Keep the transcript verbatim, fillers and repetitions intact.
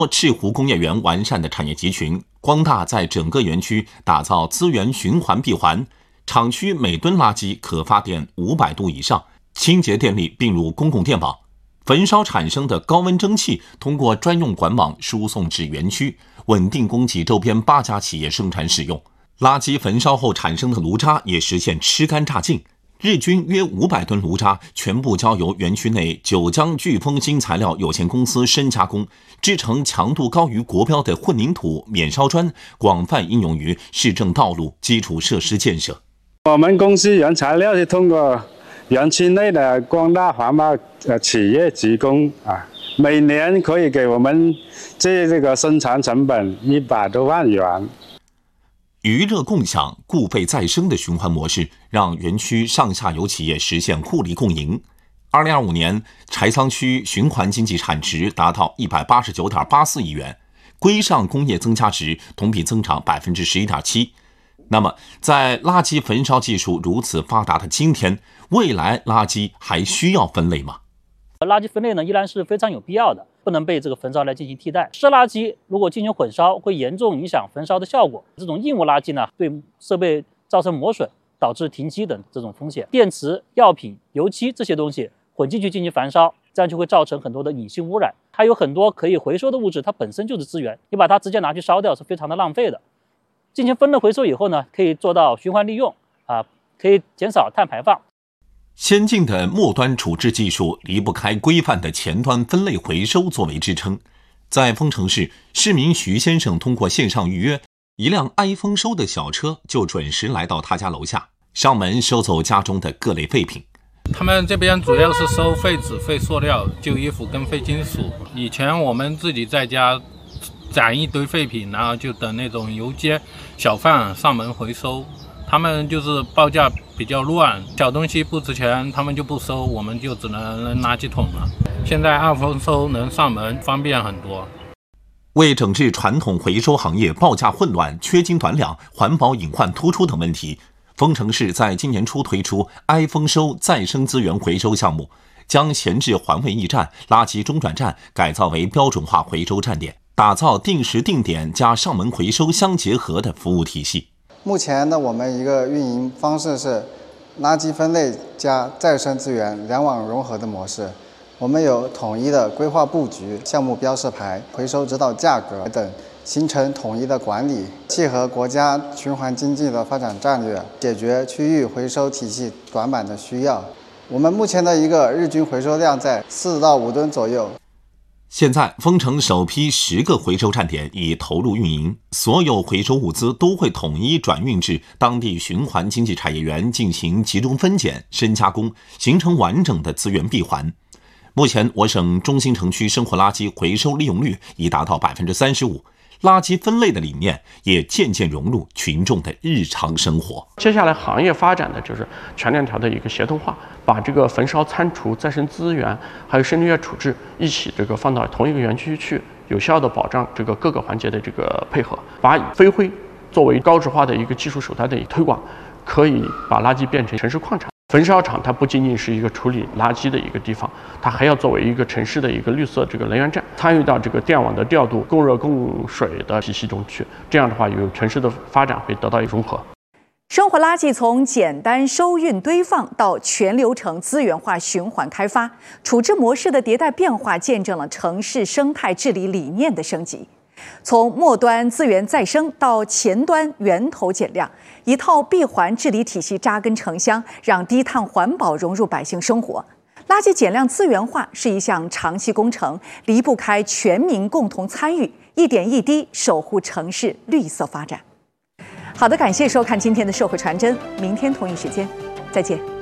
赤湖工业园完善的产业集群，光大在整个园区打造资源循环闭环，厂区每吨垃圾可发电五百度以上，清洁电力并入公共电网，焚烧产生的高温蒸汽通过专用管网输送至园区，稳定供给周边八家企业生产使用。垃圾焚烧后产生的炉渣也实现吃干榨净，日均约五百吨炉渣全部交由园区内九江飓风新材料有限公司深加工，制成强度高于国标的混凝土免烧砖，广泛应用于市政道路基础设施建设。 我们公司原材料是通过园区内的光大环保企业提供啊，每年可以给我们这这个生产成本一百多万元。 余热共享、固废再生的循环模式，让园区上下游企业实现互利共赢。二零二五年，柴桑区循环经济产值达到一百八十九点八四亿元，规上工业增加值同比增长百分之十一点七。那么，在垃圾焚烧技术如此发达的今天，未来垃圾还需要分类吗？ 垃圾分类呢，依然是非常有必要的，不能被这个焚烧来进行替代。湿垃圾如果进行混烧，会严重影响焚烧的效果。这种硬物垃圾呢，对设备造成磨损，导致停机等这种风险。电池、药品、油漆这些东西混进去进行焚烧，这样就会造成很多的隐性污染。还有很多可以回收的物质，它本身就是资源，你把它直接拿去烧掉是非常的浪费的。进行分类回收以后呢，可以做到循环利用啊，可以减少碳排放。 先进的末端处置技术离不开规范的前端分类回收作为支撑。在丰城市，市民徐先生通过线上预约，一辆挨丰收的小车就准时来到他家楼下，上门收走家中的各类废品。 他们这边主要是收废纸、废塑料、旧衣服跟废金属。以前我们自己在家攒一堆废品，然后就等那种游街小贩上门回收。他们就是报价比较乱，小东西不值钱，他们就不收，我们就只能扔垃圾桶了。现在二丰收能上门，方便很多。 为整治传统回收行业报价混乱、缺斤短两、环保隐患突出等问题，丰城市在今年初推出挨丰收再生资源回收项目，将闲置环卫驿站、垃圾中转站改造为标准化回收站点，打造定时定点加上门回收相结合的服务体系。 目前呢，我们一个运营方式是垃圾分类加再生资源两网融合的模式。我们有统一的规划布局、项目标示牌、回收指导价格等，形成统一的管理，契合国家循环经济的发展战略，解决区域回收体系短板的需要。我们目前的一个日均回收量在四到五吨左右。 现在，丰城首批十个回收站点已投入运营，所有回收物资都会统一转运至当地循环经济产业园进行集中分拣、深加工，形成完整的资源闭环。目前，我省中心城区生活垃圾回收利用率已达到百分之三十五，垃圾分类的理念也渐渐融入群众的日常生活。 接下来，行业发展的就是全链条的一个协同化。把这个焚烧、餐厨、再生资源还有生绿叶处置一起这个放到同一个园区去，有效的保障这个各个环节的这个配合，把飞灰作为高质化的一个技术手段的推广，可以把垃圾变成城市矿产。焚烧厂它不仅仅是一个处理垃圾的一个地方，它还要作为一个城市的一个绿色这个能源站，参与到这个电网的调度、供热供水的体系中去。这样的话，有城市的发展会得到融合。 生活垃圾从简单收运堆放到全流程资源化循环开发，处置模式的迭代变化，见证了城市生态治理理念的升级。从末端资源再生到前端源头减量，一套闭环治理体系扎根城乡，让低碳环保融入百姓生活。垃圾减量资源化是一项长期工程，离不开全民共同参与，一点一滴守护城市绿色发展。好的，感谢收看今天的社会传真，明天同一时间再见。